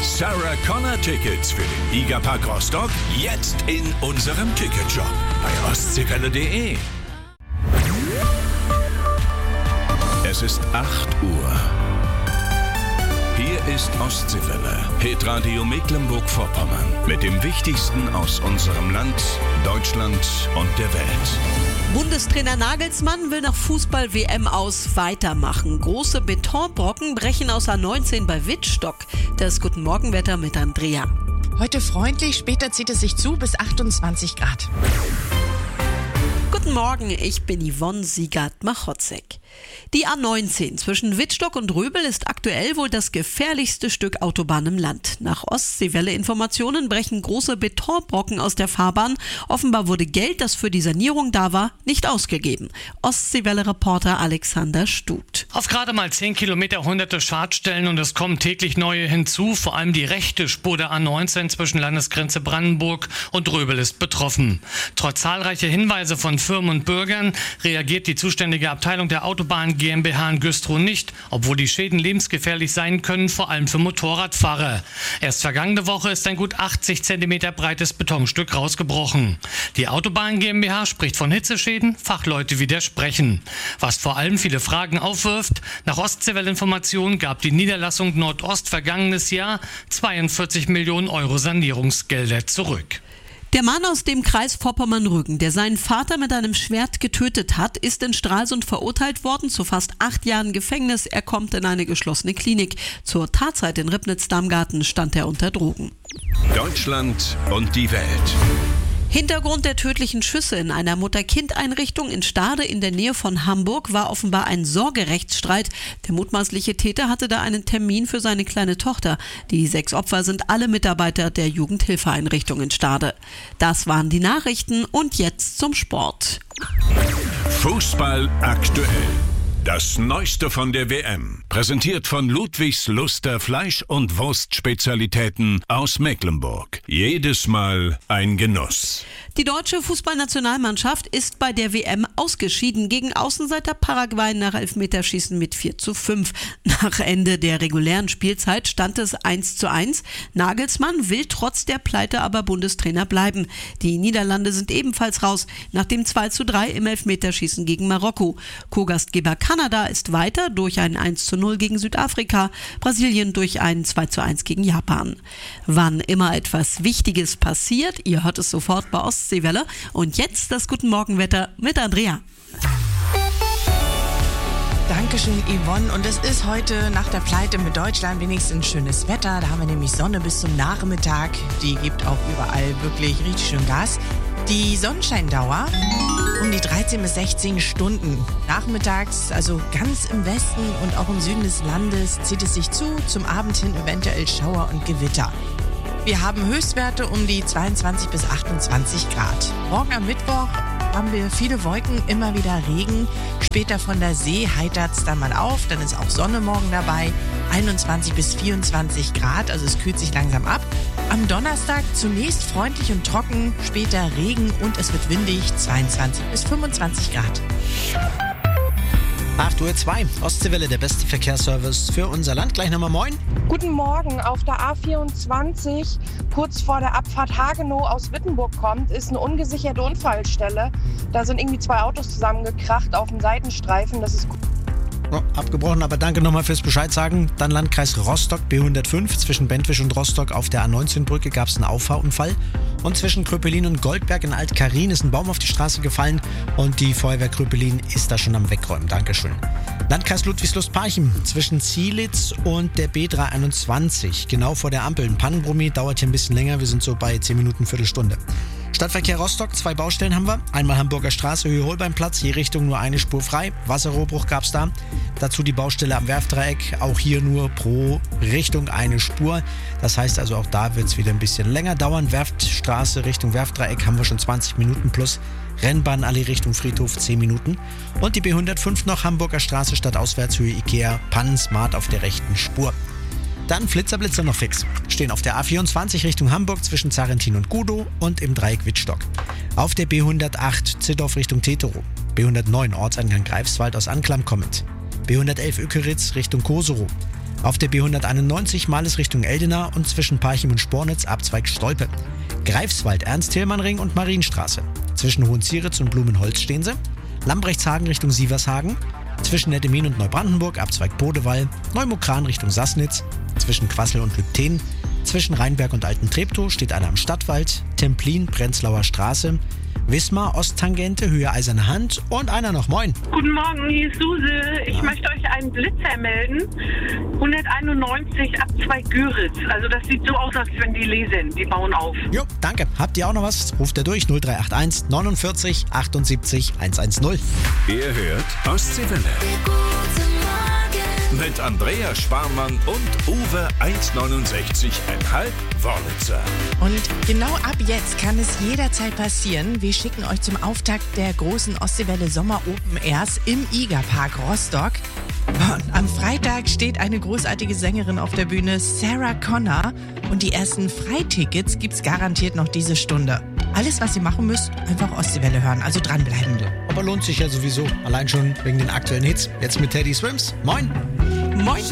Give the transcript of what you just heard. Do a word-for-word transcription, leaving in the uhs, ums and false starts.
Sarah Connor Tickets für den Gigapark Rostock jetzt in unserem Ticketshop bei ostseewelle punkt de. Es ist acht Uhr. Hier ist Ostseewelle, Hitradio Mecklenburg-Vorpommern mit dem Wichtigsten aus unserem Land, Deutschland und der Welt. Bundestrainer Nagelsmann will nach Fußball-W M aus weitermachen. Große Betonbrocken brechen aus A neunzehn bei Wittstock. Das Guten Morgenwetter mit Andrea. Heute freundlich, später zieht es sich zu bis achtundzwanzig Grad. Guten Morgen, ich bin Yvonne Siegert-Machotzek. Die A neunzehn zwischen Wittstock und Röbel ist aktuell wohl das gefährlichste Stück Autobahn im Land. Nach Ostseewelle-Informationen brechen große Betonbrocken aus der Fahrbahn. Offenbar wurde Geld, das für die Sanierung da war, nicht ausgegeben. Ostseewelle-Reporter Alexander Stut. Auf gerade mal zehn Kilometer hunderte Schadstellen und es kommen täglich neue hinzu. Vor allem die rechte Spur der A neunzehn zwischen Landesgrenze Brandenburg und Röbel ist betroffen. Trotz zahlreicher Hinweise von Firmen und Bürgern reagiert die zuständige Abteilung der Autobahn GmbH in Güstrow nicht, obwohl die Schäden lebensgefährlich sein können, vor allem für Motorradfahrer. Erst vergangene Woche ist ein gut achtzig Zentimeter breites Betonstück rausgebrochen. Die Autobahn GmbH spricht von Hitzeschäden, Fachleute widersprechen. Was vor allem viele Fragen aufwirft: Nach Ostseewelle-Informationen gab die Niederlassung Nordost vergangenes Jahr zweiundvierzig Millionen Euro Sanierungsgelder zurück. Der Mann aus dem Kreis Vorpommern-Rügen, der seinen Vater mit einem Schwert getötet hat, ist in Stralsund verurteilt worden zu fast acht Jahren Gefängnis. Er kommt in eine geschlossene Klinik. Zur Tatzeit in Ribnitz-Damgarten stand er unter Drogen. Deutschland und die Welt. Hintergrund der tödlichen Schüsse in einer Mutter-Kind-Einrichtung in Stade in der Nähe von Hamburg war offenbar ein Sorgerechtsstreit. Der mutmaßliche Täter hatte da einen Termin für seine kleine Tochter. Die sechs Opfer sind alle Mitarbeiter der Jugendhilfeeinrichtung in Stade. Das waren die Nachrichten und jetzt zum Sport. Fußball aktuell. Das Neueste von der W M, präsentiert von Ludwigs Luster Fleisch- und Wurstspezialitäten aus Mecklenburg. Jedes Mal ein Genuss. Die deutsche Fußballnationalmannschaft ist bei der W M ausgeschieden gegen Außenseiter Paraguay nach Elfmeterschießen mit vier zu fünf. Nach Ende der regulären Spielzeit stand es eins zu eins. Nagelsmann will trotz der Pleite aber Bundestrainer bleiben. Die Niederlande sind ebenfalls raus nach dem zwei zu drei im Elfmeterschießen gegen Marokko. Co-Gastgeber Kanada ist weiter durch ein eins zu null gegen Südafrika, Brasilien durch ein zwei zu eins gegen Japan. Wann immer etwas Wichtiges passiert, ihr hört es sofort bei Ostseewelle. Und jetzt das Guten Morgenwetter mit Andrea. Dankeschön, Yvonne. Und es ist heute nach der Pleite mit Deutschland wenigstens schönes Wetter. Da haben wir nämlich Sonne bis zum Nachmittag. Die gibt auch überall wirklich richtig schön Gas. Die Sonnenscheindauer um die dreizehn bis sechzehn Stunden. Nachmittags, also ganz im Westen und auch im Süden des Landes, zieht es sich zu. Zum Abend hin eventuell Schauer und Gewitter. Wir haben Höchstwerte um die zweiundzwanzig bis achtundzwanzig Grad. Morgen am Mittwoch haben wir viele Wolken, immer wieder Regen. Später von der See heitert es dann mal auf, dann ist auch Sonne morgen dabei. einundzwanzig bis vierundzwanzig Grad, also es kühlt sich langsam ab. Am Donnerstag zunächst freundlich und trocken, später Regen und es wird windig, zweiundzwanzig bis fünfundzwanzig Grad. acht Uhr zwei, Ostseewelle, der beste Verkehrsservice für unser Land. Gleich nochmal moin. Guten Morgen. Auf der A vierundzwanzig, kurz vor der Abfahrt Hagenow aus Wittenburg kommt, ist eine ungesicherte Unfallstelle. Da sind irgendwie zwei Autos zusammengekracht auf dem Seitenstreifen. Das ist Oh, abgebrochen, aber danke nochmal fürs Bescheid sagen. Dann Landkreis Rostock, B hundertfünf, zwischen Bentwisch und Rostock auf der A neunzehn Brücke gab es einen Auffahrunfall. Und zwischen Kröpelin und Goldberg in Alt-Karin ist ein Baum auf die Straße gefallen und die Feuerwehr Kröpelin ist da schon am Wegräumen. Dankeschön. Landkreis Ludwigslust-Parchim, zwischen Zielitz und der B dreihunderteinundzwanzig, genau vor der Ampel. Ein Pannenbrummi, dauert hier ein bisschen länger, wir sind so bei zehn Minuten, Viertelstunde. Stadtverkehr Rostock, zwei Baustellen haben wir. Einmal Hamburger Straße, Höhe Holbeinplatz, je Richtung nur eine Spur frei. Wasserrohrbruch gab es da. Dazu die Baustelle am Werftdreieck, auch hier nur pro Richtung eine Spur. Das heißt also, auch da wird es wieder ein bisschen länger dauern. Werftstraße Richtung Werftdreieck haben wir schon zwanzig Minuten plus. Rennbahnallee Richtung Friedhof zehn Minuten. Und die B hundertfünf noch, Hamburger Straße Stadtauswärtshöhe Ikea, Pannensmart auf der rechten Spur. Dann Flitzerblitzer noch fix. Stehen auf der A vierundzwanzig Richtung Hamburg zwischen Zarentin und Gudow und im Dreieck Wittstock. Auf der B hundertacht Zittdorf Richtung Teterow. B hundertneun Ortseingang Greifswald aus Anklam kommend. B hundertelf Ökeritz Richtung Koserow. Auf der B hunderteinundneunzig Males Richtung Eldena und zwischen Parchim und Spornitz Abzweig Stolpe. Greifswald, Ernst-Thälmann-Ring und Marienstraße. Zwischen Hohenzieritz und Blumenholz stehen sie. Lambrechtshagen Richtung Sievershagen. Zwischen Nettemin und Neubrandenburg Abzweig Bodewall. Neumukran Richtung Sassnitz. Zwischen Quassel und Lübten. Zwischen Rheinberg und Alten-Treptow steht einer am Stadtwald. Templin, Prenzlauer Straße. Wismar, Osttangente, Höhe Eiserne Hand und einer noch. Moin. Guten Morgen, hier ist Suse. Ich ja. möchte euch einen Blitzer melden. hunderteinundneunzig Abzweig Güritz. Also das sieht so aus, als wenn die lesen. Die bauen auf. Jo, danke. Habt ihr auch noch was? Ruft ihr durch null drei acht eins neunundvierzig achtundsiebzig hundertzehn. Ihr hört Ostseewelle. Mit Andrea Sparmann und Uwe eins neunundsechzig Komma fünf Wörlitzer. Und genau ab jetzt kann es jederzeit passieren. Wir schicken euch zum Auftakt der großen Ostseewelle Sommer Open Airs im Igerpark Rostock. Und am Freitag steht eine großartige Sängerin auf der Bühne, Sarah Connor. Und die ersten Freitickets gibt's garantiert noch diese Stunde. Alles, was ihr machen müsst, einfach Ostseewelle hören, also dranbleiben. Aber lohnt sich ja sowieso. Allein schon wegen den aktuellen Hits. Jetzt mit Teddy Swims. Moin. Moin.